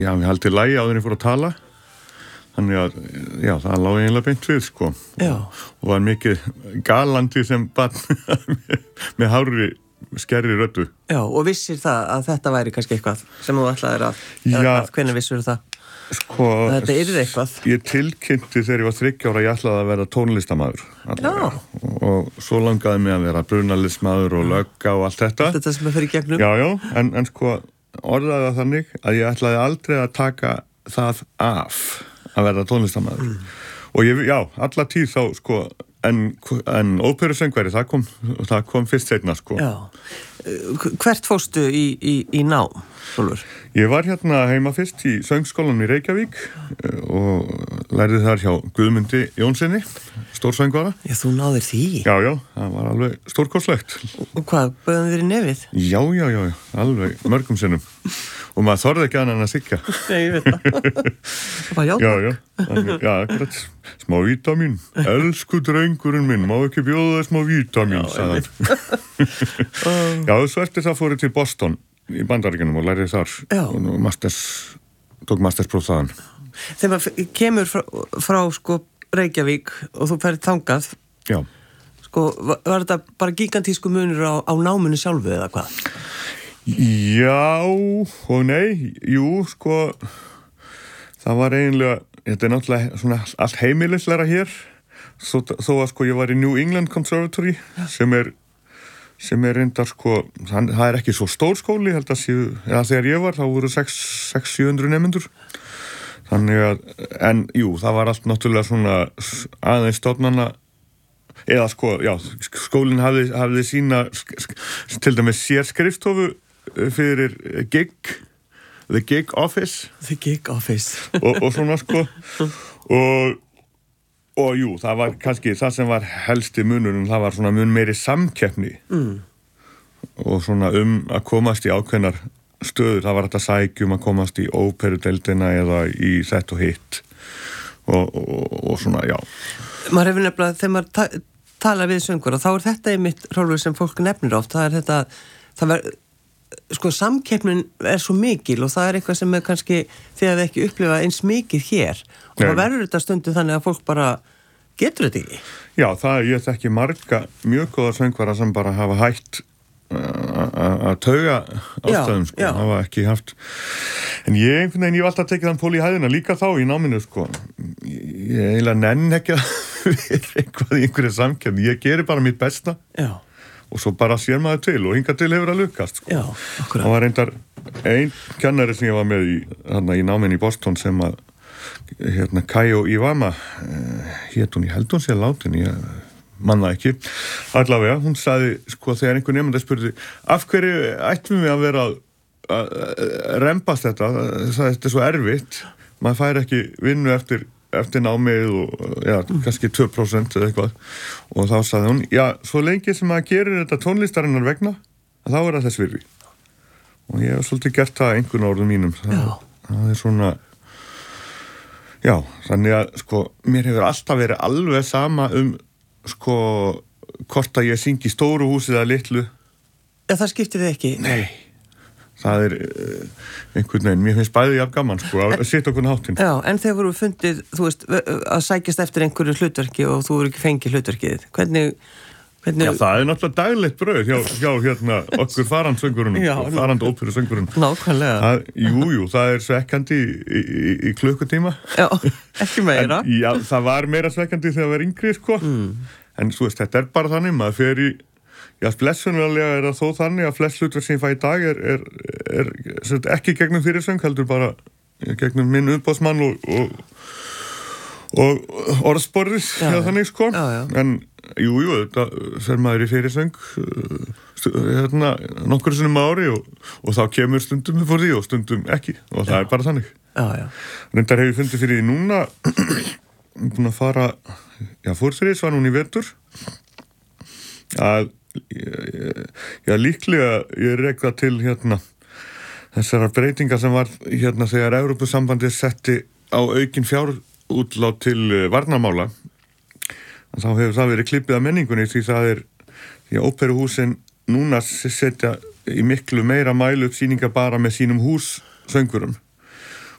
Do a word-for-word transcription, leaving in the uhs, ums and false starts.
já, við haldið lagi áður en ég fór að tala. Þannig að, já, það lá eiginlega beint við, sko. Já. Og var mikið galandi sem barn með hárri skerri röddu. Já, og vissir það að þetta væri kannski eitthvað sem þú ætlaðir að, já, að hvernig vissir það? Sko, að þetta yrði eitthvað? Ég tilkynnti þegar ég var þriggja ára, ég ætlaði að vera tónlistarmaður. Já. Og svo langaði mig að vera brunalismadur og lögga og allt þetta. Þetta sem er fyrir gegnum? Já, já, en, en sko, orðaði það þannig að ég ætlaði aldrei að taka það af að verða tónlistarmaður. Mm. Og ég, já, alla tíð þá, sko, en, en óperusöngvari, það kom, það kom fyrst seinna, sko. Já. Hvert fórstu í, í, í nám, Hrólfur? Ég var hérna heima fyrst í söngskólanum í Reykjavík og lærði þar hjá Guðmundi Jónssoni, stórsöngvara. Já, þú náðir því? Já, já, það var alveg stórkostlegt. Og hvað, bauðum þér í nefið? Já, já, já, alveg mörgum sinnum. Og maður þorði ekki annan að sigga. Nei, ég veit það. Það var játak. Já, já, þannig, já, akkurat. Smá vítamín. Elsku drengurinn minn, má ekki bjóða það smá vítamín, sagði hann. Já, svo eftir það fór ég til Boston í Bandaríkjunum og lærði þar. Já. Og masters, tók masterspróf þaðan. Þegar maður kemur frá, frá sko, Reykjavík og þú ferð þangað. Já. Sko, var, var þetta bara gigantísku munur á, á náminu sjálfu eða hvað? Já og nei, jú, sko, það var eiginlega, þetta er náttúrulega svona allt heimilisleira hér, þó, þó að sko ég var í New England Conservatory, ja. sem er, sem er reyndar sko, það, það er ekki svo stór skóli, held að séu, eða þegar ég var, þá voru sex til sjö hundruð nemendur, þannig að, en jú, það var allt náttúrulega svona aðeins stofnanna, eða sko, já, skólinn hafði, hafði sína, til dæmis sér skrifstofu, fyrir gig the gig office the gig office og, og svona sko og, og jú, það var kannski það sem var helsti munurinn, það var svona mun meiri samkeppni mm. og svona um að komast í ákveðnar stöður, það var þetta sækjum að komast í óperudeildina eða í sett og hitt og, og, og svona, já maður hefur nefnilega, þegar maður ta talar við söngur og þá er þetta einmitt, Hrólfur, sem fólk nefnir oft, það er þetta það var sko samkeppnin er svo mikil og það er eitthvað sem er kannski þegar við ekki upplifa eins mikið hér og það verður þetta stundu þannig að fólk bara getur þetta ekki. Já, það ég þekki marga mjög góða söngvara sem bara hafa hætt að tauga ástæðum sko, já. Hafa ekki haft en ég einhvern veginn, ég var alltaf að tekið þann pól í hæðina líka þá í náminu sko ég eiginlega nenn ekki að vera eitthvað í einhverju samkeppni, ég gerir bara mitt besta. Já. Og svo bara sér maður til og hingað til hefur að lukkast sko. Já, akkurat. Það var reyndar einn kennari sem ég var með í, þarna, í náminn í Boston sem að hérna Kaio Iwama eh, hét hún, ég held hún sé látin ég manna ekki, allavega hún sagði sko þegar einhver nefndi spurði af hverju ættum við að vera að rembast þetta það er svo erfitt, maður fær ekki vinnu eftir eftir námið og já, mm. kannski tvö prósent eða eitthvað og þá sagði hún, já, svo lengi sem maður gerir þetta tónlistarinnar vegna þá er það þess virði og ég hef svolítið gert það einhvern orðum mínum það, það er svona já, þannig að sko mér hefur alltaf verið alveg sama um sko hvort að ég syngi stóru húsi eða litlu. Já, það skiptir þið ekki? Nei. Það er uh, einhvern veginn, mér finnst bæði jafn gaman sko, að setja okkur háttinn. Já, en þegar voru fundið, þú veist, að sækjast eftir einhverju hlutverki og þú voru ekki fengið hlutverkið, hvernig, hvernig... Já, það er náttúrulega daglegt brauð hjá, hjá hérna okkur farandsöngurunum, farand óperusöngurunum. Nákvæmlega. Jú, jú, það er svekkandi í, í, í klukkutíma. Já, ekki meira. En, já, það var meira svekkandi þegar það var yngri, sko. Mm. En svo veist, þetta er bara þannig, maður fer í Já, blessunarlega er það þó þannig að flest hlutverk sem ég fæ í dag er, er, er, er ekki gegnum fyrirsöng, heldur bara gegnum minn uppboðsmann og, og, og orðsporið, já, þannig sko. Já, já. En jú, jú, þetta fer maður í fyrirsöng hérna, nokkur sinnum ári og, og þá kemur stundum fyrir því og stundum ekki og það já. Er bara þannig. Já, já. Reyndar hef ég fundið fyrir því núna, búin að fara, já, fórþrið var hún í vetur, að Já, líklega ég rekða til hérna þessara breytinga sem var hérna þegar Evrópusambandið setti á aukin fjárútlát til varnarmála þá hefur það verið klippið af menningunni því það er því að óperuhúsin núna setja í miklu meira mælu upp sýningar bara með sínum hússöngurum